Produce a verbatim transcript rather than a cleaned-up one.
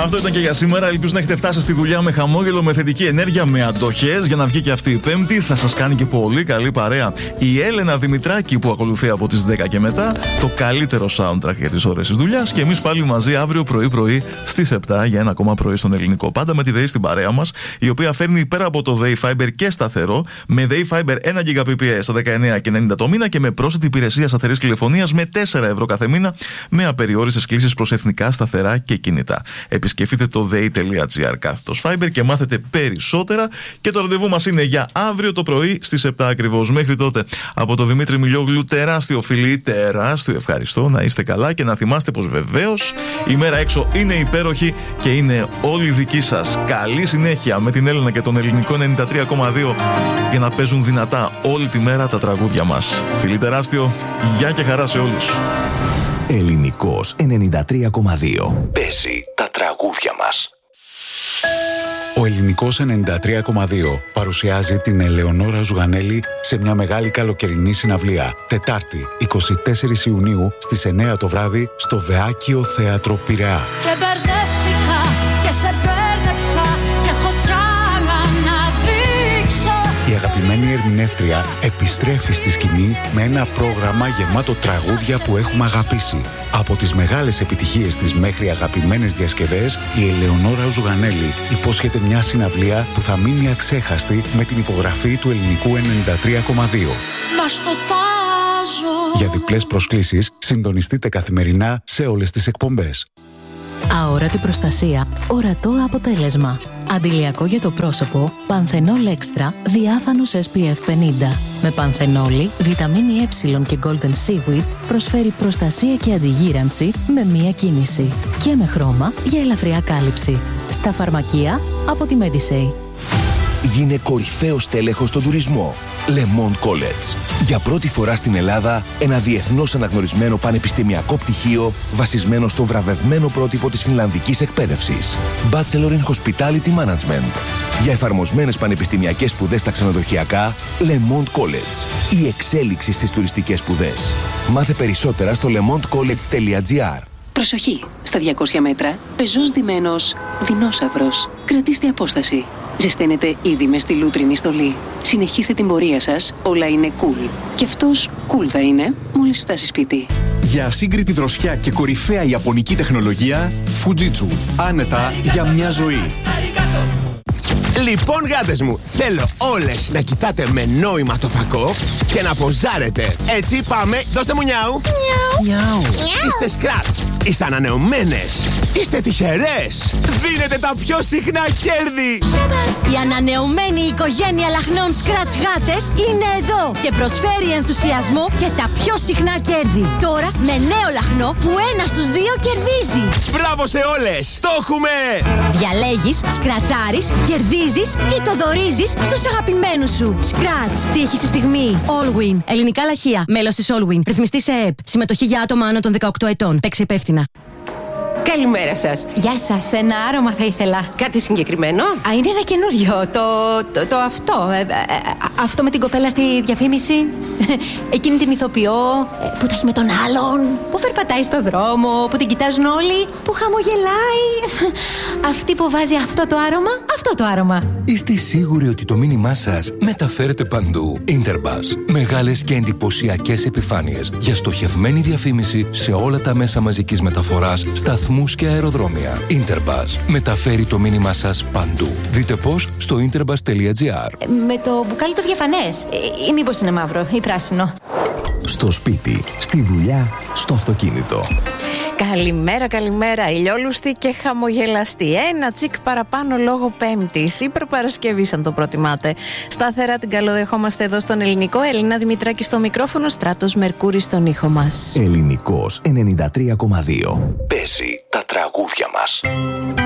Αυτό ήταν και για σήμερα. Ελπίζω να έχετε φτάσει στη δουλειά με χαμόγελο, με θετική ενέργεια, με αντοχές για να βγει και αυτή η Πέμπτη. Θα σας κάνει και πολύ καλή παρέα η Έλενα Δημητράκη που ακολουθεί από τις δέκα και μετά. Το καλύτερο soundtrack για τις ώρες της δουλειάς. Και εμείς πάλι μαζί αύριο πρωί-πρωί στις επτά για ένα ακόμα πρωί στον Ελληνικό. Πάντα με τη ΔΕΗ στην παρέα μας, η οποία φέρνει πέρα από το ΔΕΗ Fiber και σταθερό, με ΔΕΗ Fiber ένα Gbps στα δεκαεννέα και ενενήντα το μήνα και με πρόσθετη υπηρεσία σταθερής τηλεφωνίας με τέσσερα ευρώ κάθε μήνα, με απεριόριστες κλήσεις προς εθνικά σταθερά και κινητά. Επισκεφτείτε το dei.gr κάθετος Fiber και μάθετε περισσότερα. Και το ραντεβού μας είναι για αύριο το πρωί στις επτά ακριβώς. Μέχρι τότε, από το Δημήτρη Μιλιόγλου, τεράστιο φιλί, τεράστιο ευχαριστώ. Να είστε καλά και να θυμάστε πως βεβαίως η μέρα έξω είναι υπέροχη και είναι όλη δική σας. Καλή συνέχεια με την Έλενα και τον Ελληνικό ενενήντα τρία κόμμα δύο για να παίζουν δυνατά όλη τη μέρα τα τραγούδια μας. Φιλί τεράστιο, γεια και χαρά σε όλους. Ελληνικός ενενήντα τρία κόμμα δύο. Παίζει τα τραγούδια μας. Ο Ελληνικός ενενήντα τρία κόμμα δύο παρουσιάζει την Ελεονόρα Ζουγανέλη σε μια μεγάλη καλοκαιρινή συναυλία. Τετάρτη, εικοστή τέταρτη Ιουνίου στις εννέα το βράδυ στο Βεάκιο Θέατρο Πειραιά. Και μπερδεύτηκα και σε μπέρδεψα και έχω κι άλλα να δείξω. Η αγαπημένη ερμηνεύτρια επιστρέφει στη σκηνή με ένα πρόγραμμα γεμάτο τραγούδια που έχουμε αγαπήσει. Από τις μεγάλες επιτυχίες της μέχρι αγαπημένες διασκευές, η Ελεονόρα Ζουγανέλη υπόσχεται μια συναυλία που θα μείνει αξέχαστη με την υπογραφή του Ελληνικού ενενήντα τρία κόμμα δύο. Μα στο τάζω. Για διπλές προσκλήσεις, συντονιστείτε καθημερινά σε όλες τις εκπομπές. Αόρατη προστασία, ορατό αποτέλεσμα. Αντιλιακό για το πρόσωπο, Πανθενόλ Extra, διάφανος ες πι εφ πενήντα. Με πανθενόλη, βιταμίνη Ε και Golden Seaweed προσφέρει προστασία και αντιγύρανση με μία κίνηση. Και με χρώμα για ελαφριά κάλυψη. Στα φαρμακεία από τη Medisay. Γίνε κορυφαίος τέλεχος στον τουρισμό. Le Monde College. Για πρώτη φορά στην Ελλάδα, ένα διεθνώς αναγνωρισμένο πανεπιστημιακό πτυχίο βασισμένο στο βραβευμένο πρότυπο της φινλανδικής εκπαίδευσης. Bachelor in Hospitality Management. Για εφαρμοσμένες πανεπιστημιακές σπουδές στα ξενοδοχειακά, Le Monde College. Η εξέλιξη στις τουριστικές σπουδές. Μάθε περισσότερα στο lemondecollege.gr. Προσοχή! Στα διακόσια μέτρα, πεζός ντυμένος δεινόσαυρος. Κρατήστε απόσταση. Ζεσταίνετε ήδη με στη λούτρινη στολή. Συνεχίστε την πορεία σας, όλα είναι cool. Και αυτός cool θα είναι μόλις φτάσει σπίτι. Για ασύγκριτη δροσιά και κορυφαία ιαπωνική τεχνολογία, Fujitsu. Άνετα για μια ζωή. Λοιπόν, γάτες μου, θέλω όλες να κοιτάτε με νόημα το φακό και να ποζάρετε. Έτσι, πάμε, δώστε μου νιάου. Νιάου. Είστε σκράτς, είστε ανανεωμένες, είστε τυχερές. Δίνετε τα πιο συχνά κέρδη. Η ανανεωμένη οικογένεια λαχνών Scratch γάτες είναι εδώ και προσφέρει ενθουσιασμό και τα πιο συχνά κέρδη. Τώρα με νέο λαχνό που ένα στους δύο κερδίζει. Μπράβο σε όλες, το έχουμε. Διαλέγεις, σκρατσάρεις, κερδίζεις ή το δωρίζεις στους αγαπημένους σου. Scratch. Τύχη στη στιγμή. Allwin. Ελληνικά λαχεία. Μέλος της Allwin. Ρυθμιστή σε ΕΕΠ. Συμμετοχή για άτομα άνω των δεκαοκτώ ετών. Παίξε υπεύθυνα. Καλημέρα σας. Γεια σας, ένα άρωμα θα ήθελα. Κάτι συγκεκριμένο? Α, είναι ένα καινούριο. Το, το, το αυτό. Ε, ε, αυτό με την κοπέλα στη διαφήμιση. Εκείνη την ηθοποιό ε, που τα έχει με τον άλλον. Που περπατάει στο δρόμο, που την κοιτάζουν όλοι. Που χαμογελάει. Αυτή που βάζει αυτό το άρωμα, αυτό το άρωμα. Είστε σίγουροι ότι το μήνυμά σας μεταφέρετε παντού? Interbus. Μεγάλες και εντυπωσιακές επιφάνειες για στοχευμένη διαφήμιση σε όλα τα μέσα μαζικής μεταφοράς, σταθμούς και αεροδρόμια. Interbus. Μεταφέρει το μήνυμά σας παντού. Δείτε πώς στο interbus.gr. Ε, με το μπουκάλι το διαφανές. Ε, ή μήπως είναι μαύρο ή πράσινο. Στο σπίτι, στη δουλειά, στο αυτοκίνητο. Καλημέρα, καλημέρα. Ηλιόλουστη και χαμογελαστή. Ένα τσικ παραπάνω λόγω Πέμπτης ή προπαρασκευής, αν το προτιμάτε. Σταθερά την καλοδεχόμαστε εδώ στον Ελληνικό. Έλληνα Δημητράκη στο μικρόφωνο, Στράτος Μερκούρη στον ήχο μας. Ελληνικός ενενήντα τρία κόμμα δύο. Παίζει τα τραγούδια μας.